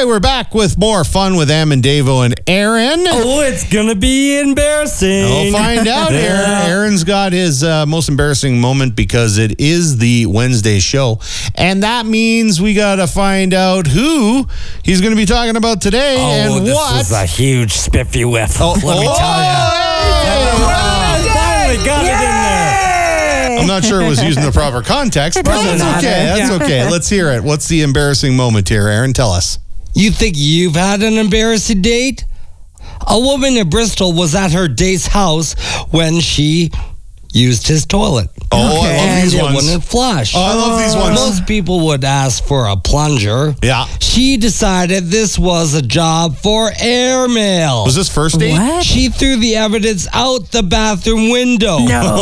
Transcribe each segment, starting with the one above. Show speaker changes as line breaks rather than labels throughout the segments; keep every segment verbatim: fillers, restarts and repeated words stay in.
right, we're back with more fun with Em and Davo and Aaron.
Oh, it's gonna be embarrassing.
We'll find out here.
Yeah.
Aaron's got his uh, most embarrassing moment because it is the Wednesday show. And that means we got to find out who he's going to be talking about today
Oh,
and
this
what.
was a huge spiffy whiff.
Oh,
Let me
oh,
tell you.
hey!
Finally got it in there.
I'm not sure it was used in the proper context, but
doesn't
that's okay.
matter.
That's okay. Let's hear it. What's the embarrassing moment here, Aaron? Tell us.
You think you've had an embarrassing date? A woman in Bristol was at her date's house when she used his toilet.
Oh, I love
and
these
it
ones.
wouldn't flush.
Oh, I love these ones.
Most people would ask for a plunger.
Yeah.
She decided this was a job for airmail.
Was this first date?
What?
She threw the evidence out the bathroom window.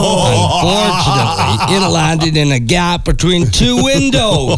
Unfortunately, it landed in a gap between two windows.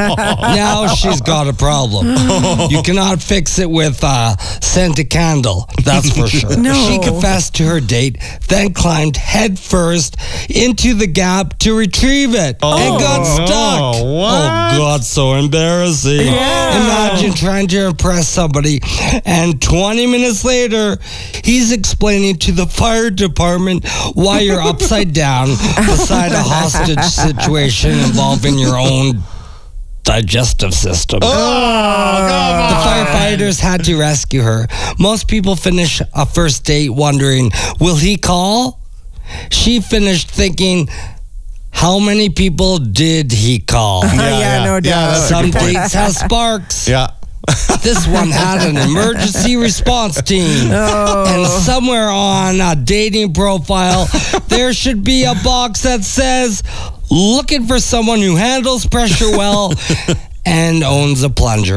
Now she's got a problem. You cannot fix it with a scented candle, that's for sure.
No.
She confessed to her date, then climbed head first into the gap to retrieve it and got
no.
stuck.
What?
Oh, God, so embarrassing.
Yeah.
Imagine trying to impress somebody, and twenty minutes later, he's explaining to the fire department why you're upside down beside a hostage situation involving your own digestive system.
Oh, come
The
on.
firefighters had to rescue her. Most people finish a first date wondering, will he call? She finished thinking, how many people did he call?
Yeah, no doubt.
that's a
Some
good point.
dates have sparks.
Yeah.
This one had an emergency response team. And somewhere on a dating profile, there should be a box that says, looking for someone who handles pressure well and owns a plunger.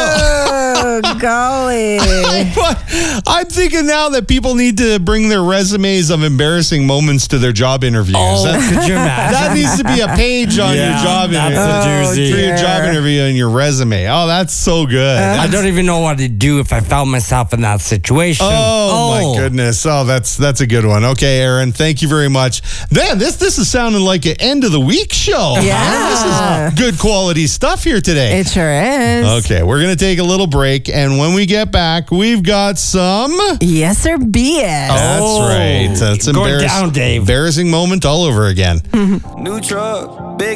Oh, golly.
But I'm thinking now that people need to bring their resumes of embarrassing moments to their job interviews.
Oh,
that,
could you imagine?
that needs to be a page on
Yeah,
your job
that's
interview.
a doozy.
For your job
dear.
interview and your resume. Oh, that's so good.
I don't even know what to do if I found myself in that situation.
Oh, my goodness. Oh, that's that's a good one. Okay, Aaron, thank you very much. Man, this this is sounding like an end of the week show.
Yeah.
This is good quality stuff here today.
It sure is.
Okay, we're going to take a little break, and when we get back, we've got some...
Yes or B S.
That's
Oh,
right. That's
going
embarrass-
down, Dave.
embarrassing moment all over again.
New truck, big